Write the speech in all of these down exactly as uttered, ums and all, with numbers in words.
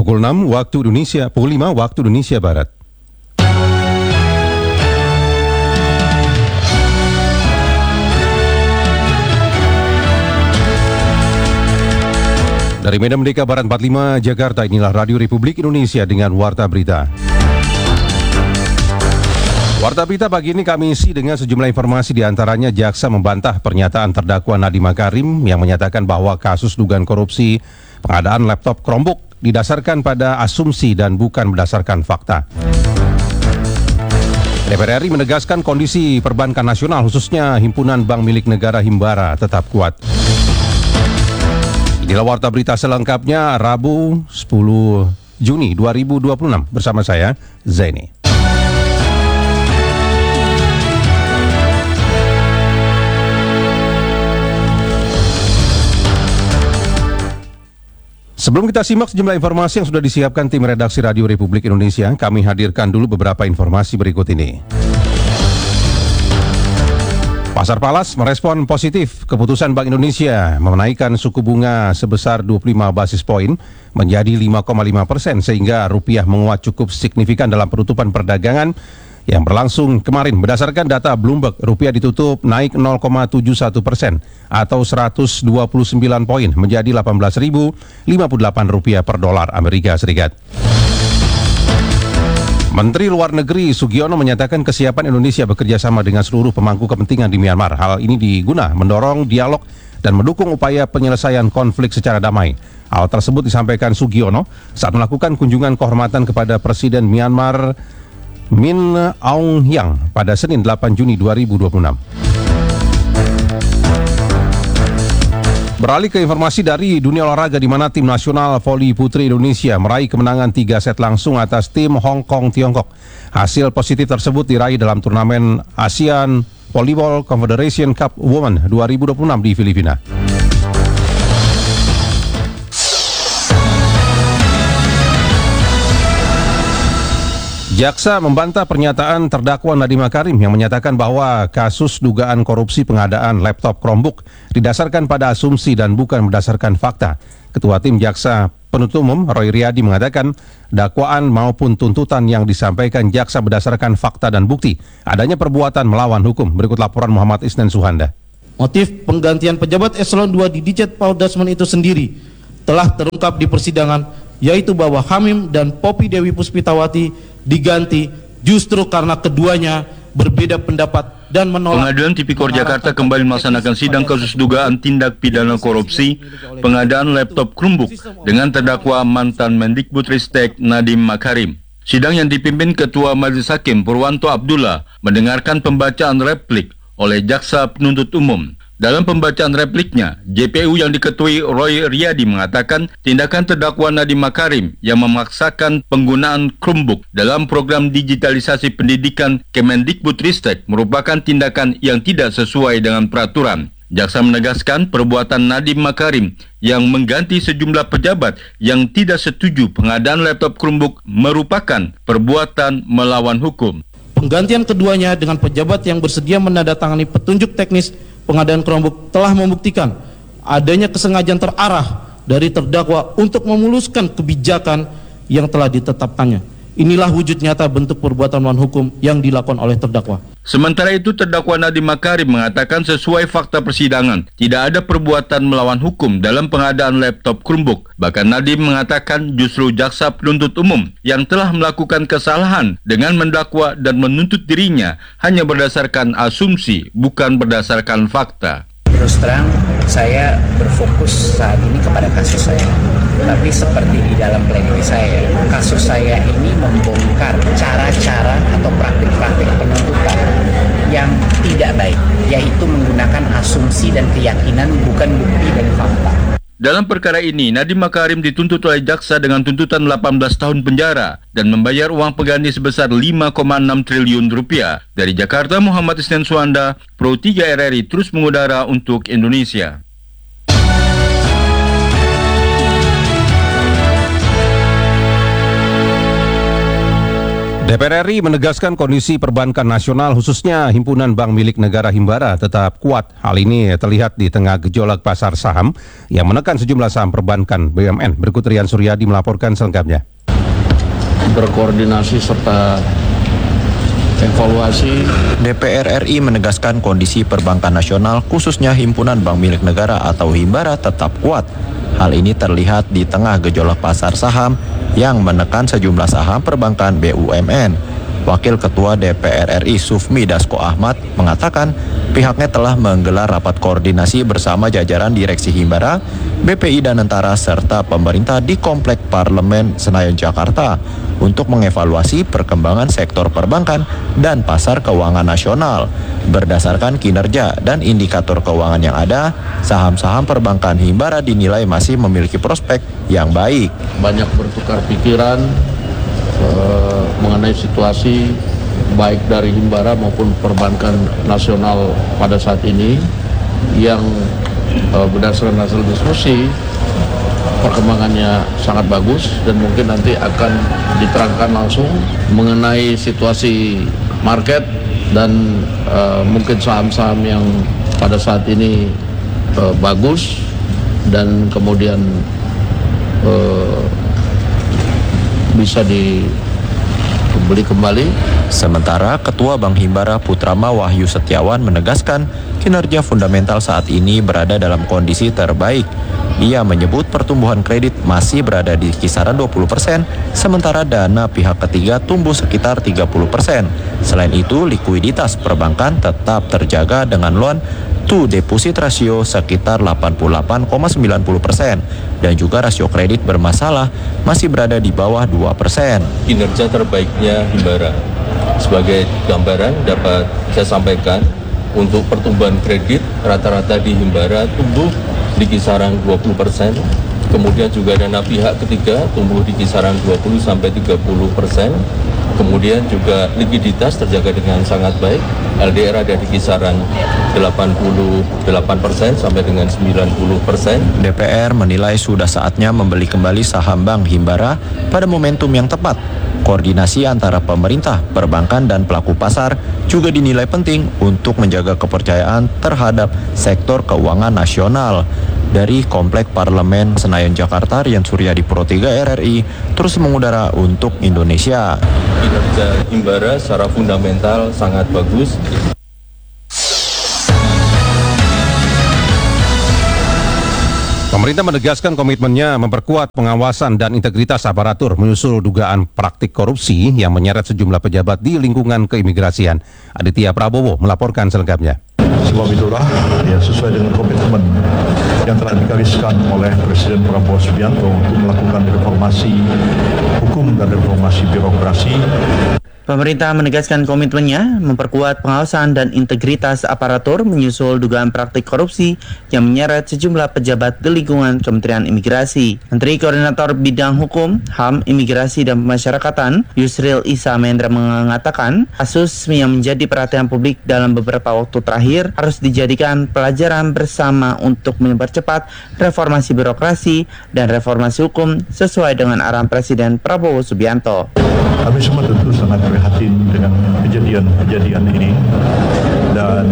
Pukul enam waktu Indonesia, pukul lima waktu Indonesia Barat. Dari Medan Merdeka Barat empat puluh lima Jakarta, inilah Radio Republik Indonesia dengan Warta Berita. Warta Berita pagi ini kami isi dengan sejumlah informasi, diantaranya jaksa membantah pernyataan terdakwa Nadiem Makarim yang menyatakan bahwa kasus dugaan korupsi pengadaan laptop Chromebook didasarkan pada asumsi dan bukan berdasarkan fakta. D P R R I menegaskan kondisi perbankan nasional khususnya himpunan bank milik negara Himbara tetap kuat. Inilah Warta Berita selengkapnya Rabu sepuluh Juni dua ribu dua puluh enam bersama saya Zaini. Sebelum kita simak sejumlah informasi yang sudah disiapkan tim redaksi Radio Republik Indonesia, kami hadirkan dulu beberapa informasi berikut ini. Pasar Falas merespon positif keputusan Bank Indonesia menaikkan suku bunga sebesar dua puluh lima basis poin menjadi lima koma lima persen sehingga rupiah menguat cukup signifikan dalam penutupan perdagangan yang berlangsung kemarin. Berdasarkan data Bloomberg, rupiah ditutup naik nol koma tujuh satu persen atau seratus dua puluh sembilan poin menjadi delapan belas ribu lima puluh delapan rupiah per dolar Amerika Serikat. Menteri Luar Negeri Sugiono menyatakan kesiapan Indonesia bekerja sama dengan seluruh pemangku kepentingan di Myanmar. Hal ini diguna mendorong dialog dan mendukung upaya penyelesaian konflik secara damai. Hal tersebut disampaikan Sugiono saat melakukan kunjungan kehormatan kepada Presiden Myanmar Min Aung Hlaing pada Senin delapan Juni dua ribu dua puluh enam. Beralih ke informasi dari dunia olahraga, di mana tim nasional voli putri Indonesia meraih kemenangan tiga set langsung atas tim Hong Kong Tiongkok. Hasil positif tersebut diraih dalam turnamen ASEAN Volleyball Confederation Cup Women dua ribu dua puluh enam di Filipina. Jaksa membantah pernyataan terdakwa Nadiem Makarim yang menyatakan bahwa kasus dugaan korupsi pengadaan laptop Chromebook didasarkan pada asumsi dan bukan berdasarkan fakta. Ketua Tim Jaksa Penuntut Umum Roy Riyadi mengatakan dakwaan maupun tuntutan yang disampaikan jaksa berdasarkan fakta dan bukti adanya perbuatan melawan hukum. Berikut laporan Muhammad Isnan Suhanda. Motif penggantian pejabat eselon dua di Ditjen Paul Dasman itu sendiri telah terungkap di persidangan, yaitu bahwa Hamim dan Poppy Dewi Puspitawati diganti justru karena keduanya berbeda pendapat dan menolak. Pengadilan Tipikor Jakarta kembali melaksanakan sidang kasus dugaan tindak pidana korupsi pengadaan laptop Chromebook dengan terdakwa mantan Mendikbudristek Nadiem Makarim. Sidang yang dipimpin Ketua Majelis Hakim Purwanto Abdullah mendengarkan pembacaan replik oleh Jaksa Penuntut Umum. Dalam pembacaan repliknya, J P U yang diketuai Roy Riyadi mengatakan tindakan terdakwa Nadiem Makarim yang memaksakan penggunaan Chromebook dalam program digitalisasi pendidikan Kemendikbudristek merupakan tindakan yang tidak sesuai dengan peraturan. Jaksa menegaskan perbuatan Nadiem Makarim yang mengganti sejumlah pejabat yang tidak setuju pengadaan laptop Chromebook merupakan perbuatan melawan hukum. Penggantian keduanya dengan pejabat yang bersedia menandatangani petunjuk teknis pengadaan Chromebook telah membuktikan adanya kesengajaan terarah dari terdakwa untuk memuluskan kebijakan yang telah ditetapkannya. Inilah wujud nyata bentuk perbuatan melawan hukum yang dilakukan oleh terdakwa. Sementara itu, terdakwa Nadiem Makarim mengatakan sesuai fakta persidangan, tidak ada perbuatan melawan hukum dalam pengadaan laptop Chromebook. Bahkan Nadiem mengatakan justru jaksa penuntut umum yang telah melakukan kesalahan dengan mendakwa dan menuntut dirinya hanya berdasarkan asumsi, bukan berdasarkan fakta. Terus terang, saya berfokus saat ini kepada kasus saya. Tapi seperti di dalam pledoi saya, kasus saya ini membongkar cara-cara atau praktik-praktik penuntutan yang tidak baik, yaitu menggunakan asumsi dan keyakinan bukan bukti dan fakta. Dalam perkara ini, Nadiem Makarim dituntut oleh jaksa dengan tuntutan delapan belas tahun penjara dan membayar uang pengganti sebesar lima koma enam triliun rupiah. Dari Jakarta, Muhammad Isnan Suhanda, Pro tiga R R I terus mengudara untuk Indonesia. D P R R I menegaskan kondisi perbankan nasional khususnya himpunan bank milik negara Himbara tetap kuat. Hal ini terlihat di tengah gejolak pasar saham yang menekan sejumlah saham perbankan B U M N. Berikut Rian Suryadi melaporkan selengkapnya. Berkoordinasi serta evaluasi. D P R R I menegaskan kondisi perbankan nasional khususnya himpunan bank milik negara atau Himbara tetap kuat. Hal ini terlihat di tengah gejolak pasar saham yang menekan sejumlah saham perbankan B U M N. Wakil Ketua D P R R I Sufmi Dasko Ahmad mengatakan pihaknya telah menggelar rapat koordinasi bersama jajaran Direksi Himbara, B P I Danantara serta pemerintah di Komplek Parlemen Senayan Jakarta untuk mengevaluasi perkembangan sektor perbankan dan pasar keuangan nasional. Berdasarkan kinerja dan indikator keuangan yang ada, saham-saham perbankan Himbara dinilai masih memiliki prospek yang baik. Banyak bertukar pikiran uh, mengenai situasi baik dari Himbara maupun perbankan nasional pada saat ini yang uh, berdasarkan hasil diskusi perkembangannya sangat bagus dan mungkin nanti akan diterangkan langsung mengenai situasi market dan uh, mungkin saham-saham yang pada saat ini uh, bagus dan kemudian uh, bisa dibeli kembali. Sementara Ketua Bank Himbara Putrama Wahyu Setiawan menegaskan kinerja fundamental saat ini berada dalam kondisi terbaik. Ia menyebut pertumbuhan kredit masih berada di kisaran dua puluh persen, sementara dana pihak ketiga tumbuh sekitar tiga puluh persen. Selain itu, likuiditas perbankan tetap terjaga dengan loan to deposit ratio sekitar delapan puluh delapan koma sembilan puluh persen dan juga rasio kredit bermasalah masih berada di bawah dua persen. Kinerja terbaiknya Himbara. Sebagai gambaran dapat saya sampaikan untuk pertumbuhan kredit rata-rata di Himbara tumbuh di kisaran dua puluh persen. Kemudian juga dana pihak ketiga tumbuh di kisaran dua puluh sampai tiga puluh persen. Kemudian juga likuiditas terjaga dengan sangat baik. L D R ada di kisaran delapan puluh delapan persen sampai dengan sembilan puluh persen. D P R menilai sudah saatnya membeli kembali saham Bank Himbara pada momentum yang tepat. Koordinasi antara pemerintah, perbankan, dan pelaku pasar juga dinilai penting untuk menjaga kepercayaan terhadap sektor keuangan nasional. Dari Komplek Parlemen Senayan Jakarta, Rian Suryadi Pro tiga R R I terus mengudara untuk Indonesia. Kinerja Himbara secara fundamental sangat bagus. Pemerintah menegaskan komitmennya memperkuat pengawasan dan integritas aparatur menyusul dugaan praktik korupsi yang menyeret sejumlah pejabat di lingkungan keimigrasian. Aditya Prabowo melaporkan selengkapnya. Sebab itulah ya sesuai dengan komitmen yang telah digariskan oleh Presiden Prabowo Subianto untuk melakukan reformasi hukum dan reformasi birokrasi. Pemerintah menegaskan komitmennya memperkuat pengawasan dan integritas aparatur menyusul dugaan praktik korupsi yang menyeret sejumlah pejabat di lingkungan Kementerian Imigrasi. Menteri Koordinator Bidang Hukum, H A M, Imigrasi dan Pemasyarakatan, Yusril Issa Mahendra mengatakan kasus yang menjadi perhatian publik dalam beberapa waktu terakhir harus dijadikan pelajaran bersama untuk mempercepat reformasi birokrasi dan reformasi hukum sesuai dengan arahan Presiden Prabowo Subianto. Kami semua tentu sangat prihatin dengan kejadian-kejadian ini dan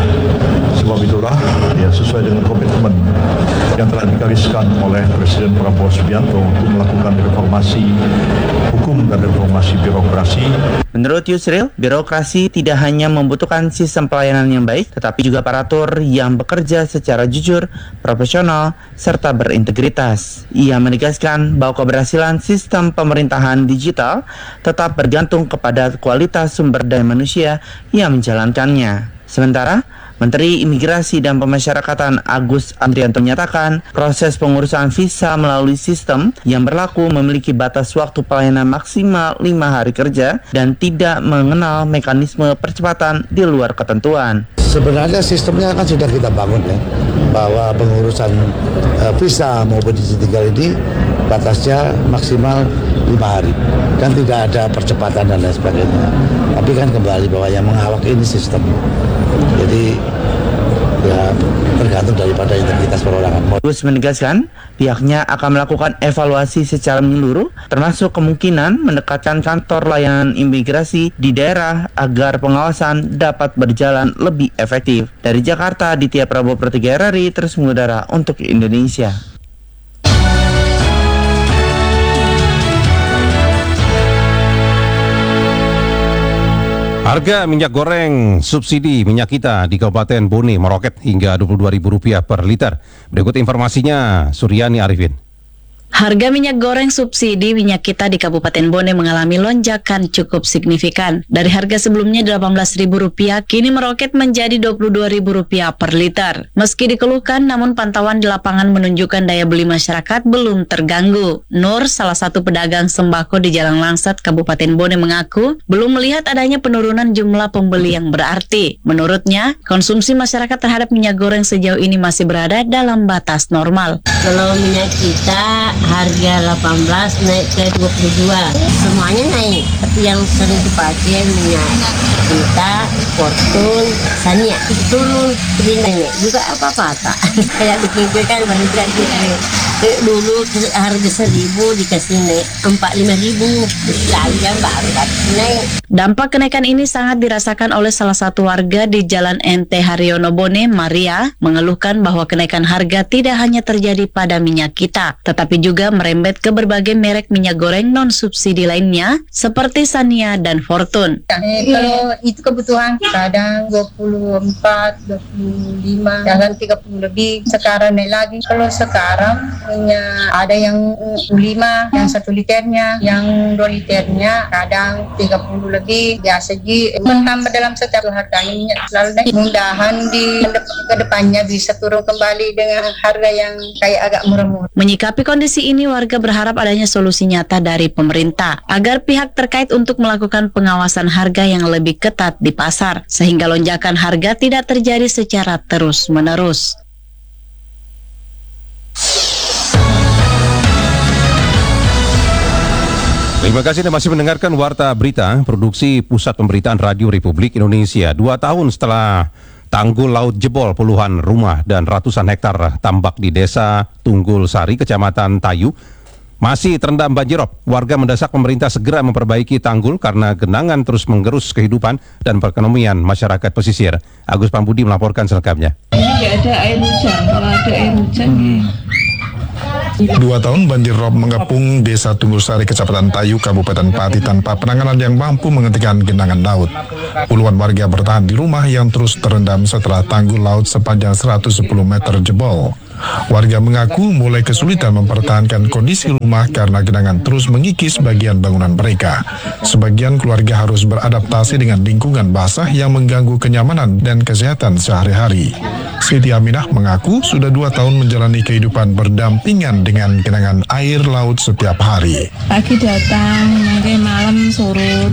sebab itulah ya sesuai dengan komitmen yang telah digariskan oleh Presiden Prabowo Subianto untuk melakukan reformasi hukum dan reformasi birokrasi. Menurut Yusril, birokrasi tidak hanya membutuhkan sistem pelayanan yang baik, tetapi juga aparatur yang bekerja secara jujur, profesional, serta berintegritas. Ia menegaskan bahwa keberhasilan sistem pemerintahan digital tetap bergantung kepada kualitas sumber daya manusia yang menjalankannya. Sementara, Menteri Imigrasi dan Pemasyarakatan Agus Andrianto menyatakan proses pengurusan visa melalui sistem yang berlaku memiliki batas waktu pelayanan maksimal lima hari kerja dan tidak mengenal mekanisme percepatan di luar ketentuan. Sebenarnya sistemnya kan sudah kita bangun ya, bahwa pengurusan uh, visa maupun digital ini batasnya maksimal lima hari dan tidak ada percepatan dan lain sebagainya. Tapi kan kembali bahwa yang mengawak ini sistem. Jadi ya tergantung daripada integritas perorangan. Agus menegaskan pihaknya akan melakukan evaluasi secara menyeluruh, termasuk kemungkinan mendekatkan kantor layanan imigrasi di daerah agar pengawasan dapat berjalan lebih efektif. Dari Jakarta, Ditya Prabowo per tiga R R I terus mengudara untuk Indonesia. Harga minyak goreng subsidi minyak kita di Kabupaten Bone meroket hingga dua puluh dua ribu rupiah per liter. Berikut informasinya, Suryani Arifin. Harga minyak goreng subsidi minyak kita di Kabupaten Bone mengalami lonjakan cukup signifikan. Dari harga sebelumnya delapan belas ribu rupiah, kini meroket menjadi dua puluh dua ribu rupiah per liter. Meski dikeluhkan, namun pantauan di lapangan menunjukkan daya beli masyarakat belum terganggu. Nur, salah satu pedagang sembako di Jalan Langsat, Kabupaten Bone mengaku belum melihat adanya penurunan jumlah pembeli yang berarti. Menurutnya, konsumsi masyarakat terhadap minyak goreng sejauh ini masih berada dalam batas normal. Kalau minyak kita harga delapan belas naik ke dua puluh dua, semuanya naik. Tapi yang sering dipakai minyak kita, Fortune, Sania itu turun, naik juga apa-apa tak. Kayak dipikir kan banyak naik. Dulu harga seribu dikasih naik empat lima ribu, harga baru naik. Dampak kenaikan ini sangat dirasakan oleh salah satu warga di Jalan N T Haryono Bone, Maria, mengeluhkan bahwa kenaikan harga tidak hanya terjadi pada minyak kita, tetapi juga merembet ke berbagai merek minyak goreng non-subsidi lainnya, seperti Sania dan Fortune. Eh, kalau itu kebutuhan, kadang dua puluh empat, dua puluh lima, kadang tiga puluh lebih, sekarang naik lagi. Kalau sekarang minyak ada yang lima, yang satu liternya, yang dua liternya, kadang tiga puluh lebih. Biasa ji menambah dalam setiap harganya minyak selalu naik. Mudahan di kedepannya bisa turun kembali dengan harga yang kayak agak murah-murah. Menyikapi kondisi ini, warga berharap adanya solusi nyata dari pemerintah agar pihak terkait untuk melakukan pengawasan harga yang lebih ketat di pasar, sehingga lonjakan harga tidak terjadi secara terus-menerus. Terima kasih Anda masih mendengarkan Warta Berita, produksi Pusat Pemberitaan Radio Republik Indonesia. Dua tahun setelah tanggul laut jebol, puluhan rumah dan ratusan hektar tambak di Desa Tunggul Sari, Kecamatan Tayu, masih terendam banjirop. Warga mendesak pemerintah segera memperbaiki tanggul karena genangan terus menggerus kehidupan dan perekonomian masyarakat pesisir. Agus Pambudi melaporkan selengkapnya. Ini nggak ada air hujan, kalau ada air hujan hmm. Dua tahun banjir rob mengepung Desa Tunggul Sari, Kecamatan Tayu, Kabupaten Pati tanpa penanganan yang mampu menghentikan genangan laut. Puluhan warga bertahan di rumah yang terus terendam setelah tanggul laut sepanjang seratus sepuluh meter jebol. Warga mengaku mulai kesulitan mempertahankan kondisi rumah karena genangan terus mengikis bagian bangunan mereka. Sebagian keluarga harus beradaptasi dengan lingkungan basah yang mengganggu kenyamanan dan kesehatan sehari-hari. Siti Aminah mengaku sudah dua tahun menjalani kehidupan berdampingan dengan genangan air laut setiap hari. Pagi datang, nanti malam surut.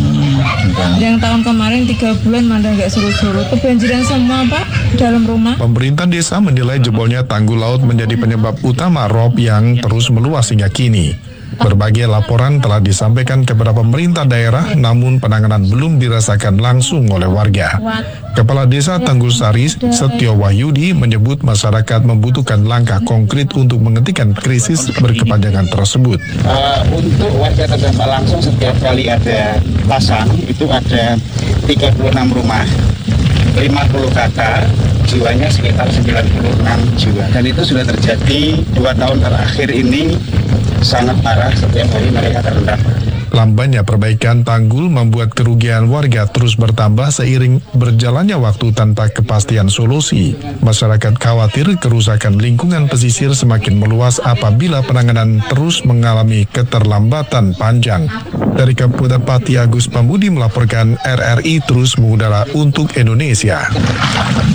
Yang tahun kemarin tiga bulan malah nggak surut-surut. Kebanjiran semua Pak dalam rumah. Pemerintah desa menilai jebolnya tanggul laut menjadi penyebab utama rob yang terus meluas hingga kini. Berbagai laporan telah disampaikan kepada pemerintah daerah, namun penanganan belum dirasakan langsung oleh warga. Kepala Desa Tunggul Sari, Setio Wahyudi, menyebut masyarakat membutuhkan langkah konkret untuk menghentikan krisis berkepanjangan tersebut. Uh, untuk warga terdampak langsung setiap kali ada pasang, itu ada tiga puluh enam rumah, lima puluh kakak, jiwanya sekitar sembilan puluh enam jiwa. Dan itu sudah terjadi dua tahun terakhir ini, sangat parah, setiap hari mereka terendam. Lambannya perbaikan tanggul membuat kerugian warga terus bertambah seiring berjalannya waktu tanpa kepastian solusi. Masyarakat khawatir kerusakan lingkungan pesisir semakin meluas apabila penanganan terus mengalami keterlambatan panjang. Dari Kabupaten Pati, Agus Pambudi melaporkan, R R I terus mengudara untuk Indonesia.